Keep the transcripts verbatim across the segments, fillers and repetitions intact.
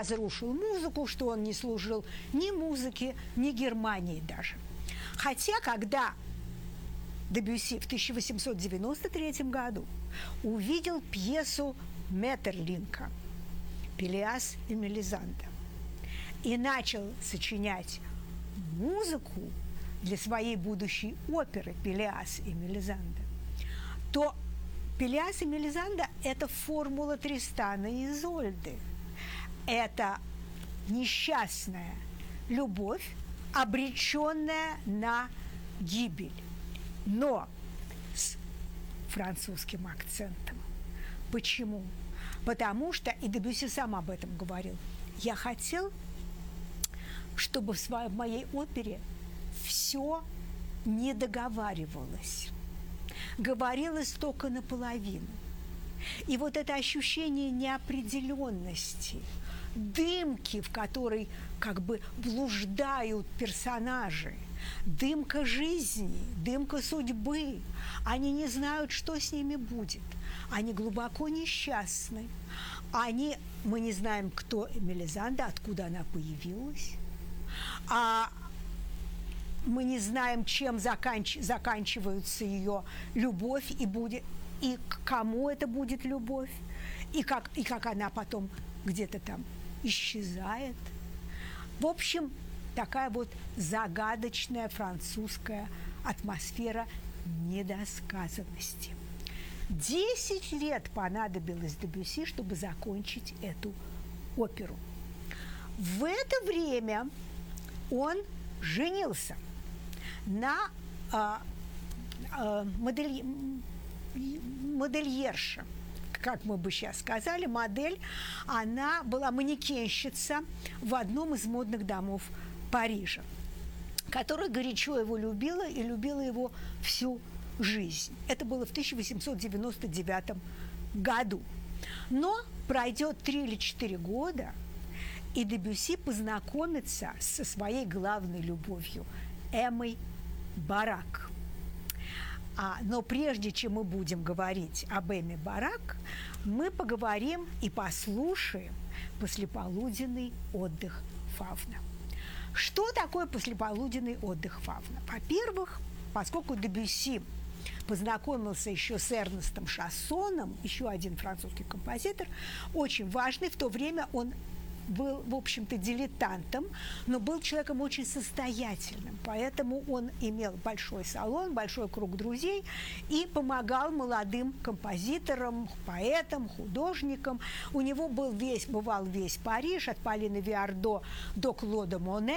разрушил музыку, что он не служил ни музыке, ни Германии даже. Хотя, когда Дебюсси в тысяча восемьсот девяносто третьем году увидел пьесу Метерлинка «Пелеас и Мелизанда» и начал сочинять музыку для своей будущей оперы «Пелеас и Мелизанда», то «Пелеас и Мелизанда» – это формула Тристана и Изольды. Это несчастная любовь, обреченная на гибель, но с французским акцентом. Почему? Потому что, и Дебюсси сам об этом говорил, я хотел, чтобы в, своей, в моей опере все не договаривалось, говорилось только наполовину. И вот это ощущение неопределенности, дымки, в которой как бы блуждают персонажи, дымка жизни, дымка судьбы. Они не знают, что с ними будет. Они глубоко несчастны. Они, мы не знаем, кто Мелизанда, откуда она появилась. А мы не знаем, чем заканч... заканчивается ее любовь и будет, и к кому это будет любовь, и как, и как она потом где-то там исчезает. В общем, такая вот загадочная французская атмосфера недосказанности. Десять лет понадобилось Дебюсси, чтобы закончить эту оперу. В это время он женился на а, а, модель, модельерше, как мы бы сейчас сказали, модель. Она была манекенщица в одном из модных домов Парижа, которая горячо его любила и любила его всю жизнь. Это было в тысяча восемьсот девяносто девятом году. Но пройдет три или четыре года, и Дебюсси познакомится со своей главной любовью Эммой Барак. А, но прежде чем мы будем говорить об Эмме Барак, мы поговорим и послушаем послеполуденный отдых Фавна. Что такое послеполуденный отдых Фавна? Во-первых, поскольку Дебюсси познакомился еще с Эрнестом Шассоном, еще один французский композитор, очень важный, в то время он был, в общем-то, дилетантом, но был человеком очень состоятельным, поэтому он имел большой салон, большой круг друзей и помогал молодым композиторам, поэтам, художникам. У него был весь, бывал весь Париж, от Полины Виардо до Клода Моне,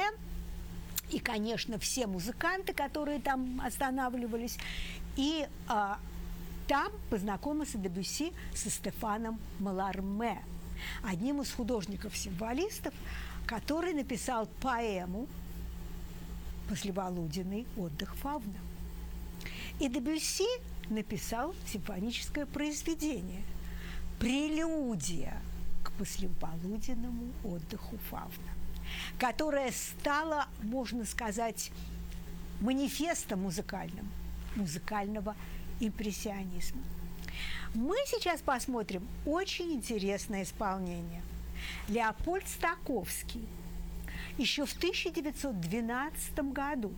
и, конечно, все музыканты, которые там останавливались. И а, там познакомился Дебюсси со Стефаном Маларме, одним из художников-символистов, который написал поэму «Послеполуденный отдых Фавна». И Дебюсси написал симфоническое произведение «Прелюдия к послеполуденному отдыху Фавна», которое стало, можно сказать, манифестом музыкальным, музыкального импрессионизма. Мы сейчас посмотрим очень интересное исполнение. Леопольд Стаковский еще в тысяча девятьсот двенадцатом году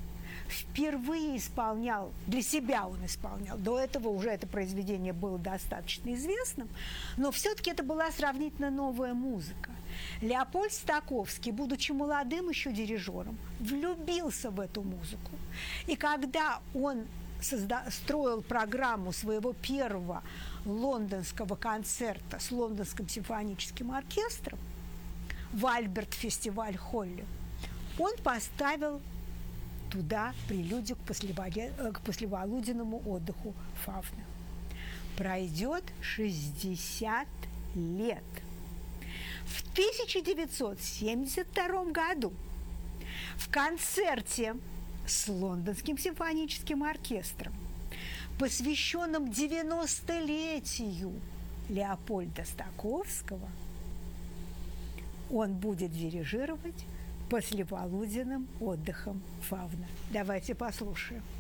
впервые исполнял, для себя он исполнял, до этого уже это произведение было достаточно известным, но все-таки это была сравнительно новая музыка. Леопольд Стаковский, будучи молодым еще дирижером, влюбился в эту музыку. И когда он Созда- строил программу своего первого лондонского концерта с лондонским симфоническим оркестром в Альберт-фестиваль-холле, он поставил туда прелюдию к, послеволе... к послеполуденному отдыху Фавна. Пройдет шестьдесят лет. В тысяча девятьсот семьдесят втором году в концерте с Лондонским симфоническим оркестром, посвященном девяностолетию Леопольда Стаковского, он будет дирижировать послеполуденным отдыхом Фавна. Давайте послушаем.